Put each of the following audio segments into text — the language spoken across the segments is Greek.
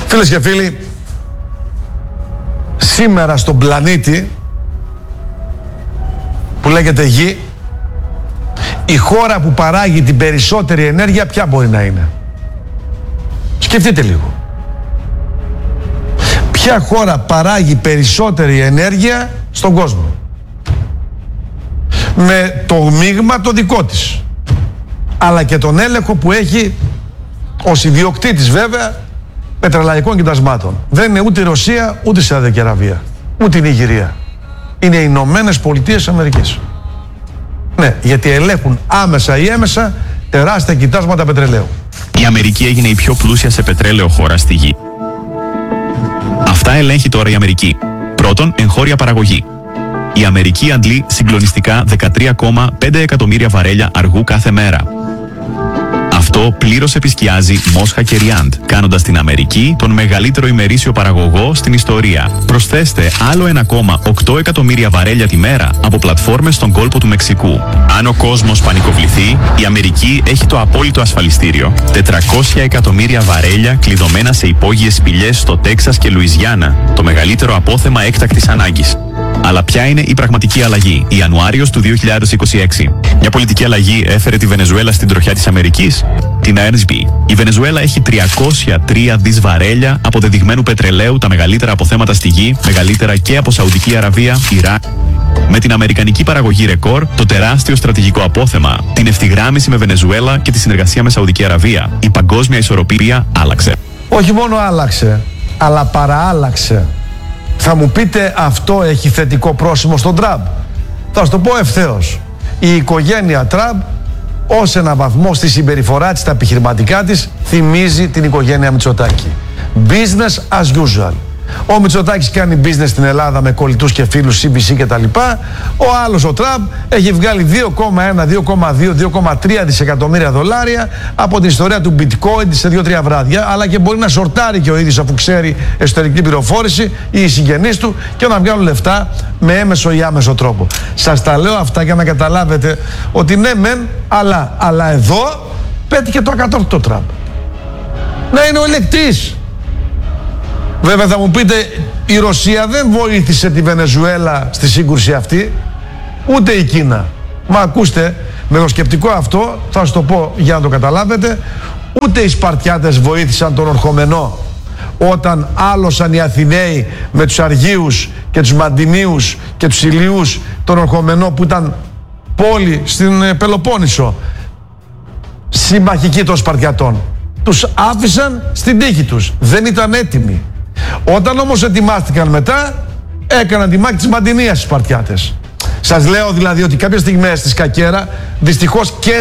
Φίλες και φίλοι, σήμερα στον πλανήτη που λέγεται Γη, η χώρα που παράγει την περισσότερη ενέργεια ποια μπορεί να είναι? Σκεφτείτε λίγο. Ποια χώρα παράγει περισσότερη ενέργεια στον κόσμο? Με το μείγμα το δικό της, αλλά και τον έλεγχο που έχει ως ιδιοκτήτης βέβαια πετρελαϊκών κοιτασμάτων. Δεν είναι ούτε η Ρωσία, ούτε η Σαουδική Αραβία, ούτε η Νιγηρία. Είναι οι Ηνωμένες Πολιτείες Αμερικής. Ναι, γιατί ελέγχουν άμεσα ή έμεσα τεράστια κοιτάσματα πετρελαίου. Η Αμερική έγινε η πιο πλούσια σε πετρέλαιο χώρα στη γη. Αυτά ελέγχει τώρα η Αμερική. Πρώτον, εγχώρια παραγωγή. Η Αμερική αντλεί συγκλονιστικά 13,5 εκατομμύρια βαρέλια αργού κάθε μέρα. Αυτό πλήρως επισκιάζει Μόσχα και Ριάντ, κάνοντας την Αμερική τον μεγαλύτερο ημερήσιο παραγωγό στην ιστορία. Προσθέστε άλλο 1,8 εκατομμύρια βαρέλια τη μέρα από πλατφόρμες στον κόλπο του Μεξικού. Αν ο κόσμος πανικοβληθεί, η Αμερική έχει το απόλυτο ασφαλιστήριο. 400 εκατομμύρια βαρέλια κλειδωμένα σε υπόγειες σπηλιές στο Τέξας και Λουιζιάννα, το μεγαλύτερο απόθεμα έκτακτης ανάγκης. Αλλά ποια είναι η πραγματική αλλαγή? Ιανουάριος του 2026. Μια πολιτική αλλαγή έφερε τη Βενεζουέλα στην τροχιά της Αμερικής. Την RSB. Η Βενεζουέλα έχει 303 δις βαρέλια αποδεδειγμένου πετρελαίου, τα μεγαλύτερα αποθέματα στη γη, μεγαλύτερα και από Σαουδική Αραβία, Ιράκ. Με την αμερικανική παραγωγή ρεκόρ, το τεράστιο στρατηγικό απόθεμα, την ευθυγράμμιση με Βενεζουέλα και τη συνεργασία με Σαουδική Αραβία, η παγκόσμια ισορροπία άλλαξε. Όχι μόνο άλλαξε, αλλά παραάλλαξε. Θα μου πείτε, αυτό έχει θετικό πρόσημο στον Τραμπ? Θα σας το πω ευθέως. Η οικογένεια Τραμπ ως ένα βαθμό στη συμπεριφορά της, στα επιχειρηματικά της, θυμίζει την οικογένεια Μητσοτάκη. Business as usual. Ο Μητσοτάκης κάνει business στην Ελλάδα με κολλητούς και φίλους, CBC κτλ. Ο άλλος, ο Τραμπ, έχει βγάλει 2,1, 2,2, 2,3 δισεκατομμύρια δολάρια από την ιστορία του bitcoin σε 2-3 βράδια, αλλά και μπορεί να σορτάρει και ο ίδιος, αφού ξέρει εσωτερική πληροφόρηση, ή οι συγγενείς του, και να βγάλουν λεφτά με έμεσο ή άμεσο τρόπο. Σας τα λέω αυτά για να καταλάβετε ότι ναι μεν, αλλά εδώ πέτυχε το ακατόρθωτο Τραμπ. Να είναι ο ελεκτής. Βέβαια θα μου πείτε, η Ρωσία δεν βοήθησε τη Βενεζουέλα στη σύγκρουση αυτή, ούτε η Κίνα. Μα ακούστε, με το σκεπτικό αυτό θα σας το πω για να το καταλάβετε, ούτε οι Σπαρτιάτες βοήθησαν τον Ορχομενό όταν άλωσαν οι Αθηναίοι με τους Αργίους και τους Μαντινίους και τους Ηλιούς τον Ορχομενό, που ήταν πόλη στην Πελοπόννησο, συμμαχική των Σπαρτιατών. Τους άφησαν στην τύχη τους, δεν ήταν έτοιμοι. Όταν όμως ετοιμάστηκαν μετά, έκαναν τη μάχη της Μαντινίας οι Σπαρτιάτες. Σας λέω δηλαδή ότι κάποιες στιγμές στη σκακέρα δυστυχώς και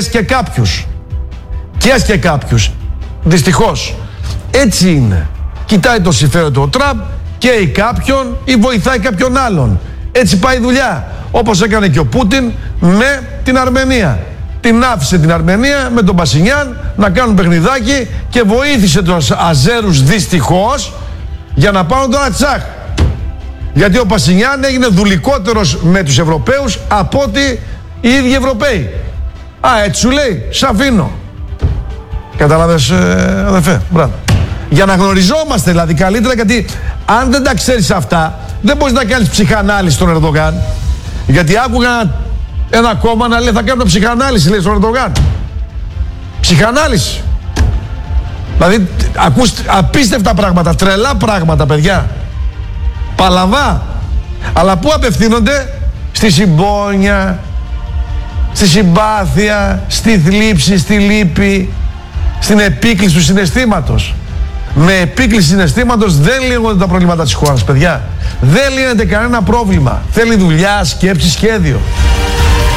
κάποιους. Δυστυχώς. Έτσι είναι. Κοιτάει το συμφέρον του ο Τραμπ, καίει κάποιον ή βοηθάει κάποιον άλλον. Έτσι πάει η δουλειά. Όπως έκανε και ο Πούτιν με την Αρμενία. Την άφησε την Αρμενία με τον Πασινιάν να κάνουν παιχνιδάκι και βοήθησε τους Αζέρους δυστυχώς για να πάρουν τον Ατσάχ. Γιατί ο Πασινιάν έγινε δουλικότερος με τους Ευρωπαίους από ότι οι ίδιοι Ευρωπαίοι. Έτσι σου λέει, σ' αφήνω. Κατάλαβες, αδερφέ? Μπράβο. Για να γνωριζόμαστε δηλαδή καλύτερα, γιατί αν δεν τα ξέρεις αυτά, δεν μπορείς να κάνεις ψυχανάλυση στον Ερντογάν. Γιατί άκουγα ένα κόμμα να λέει θα κάνω ψυχανάλυση, λέει, στον Ερντογάν. Ψυχανάλυση. Δηλαδή ακούς απίστευτα πράγματα, τρελά πράγματα, παιδιά. Παλαβά. Αλλά πού απευθύνονται? Στη συμπόνια, στη συμπάθεια, στη θλίψη, στη λύπη, στην επίκληση του συναισθήματος. Με επίκληση συναισθήματος δεν λύνονται τα προβλήματα της χώρας, παιδιά. Δεν λύνεται κανένα πρόβλημα. Θέλει δουλειά, σκέψη, σχέδιο.